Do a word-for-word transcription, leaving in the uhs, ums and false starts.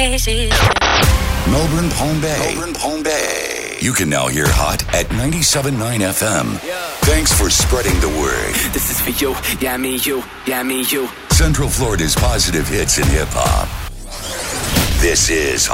Melbourne, Palm Bay. Melbourne, Palm Bay. You can now hear Hot at ninety-seven point nine F M. Yeah. Thanks for spreading the word. This is for you, yeah, me, you, yeah, me, you. Central Florida's positive hits in hip-hop. This is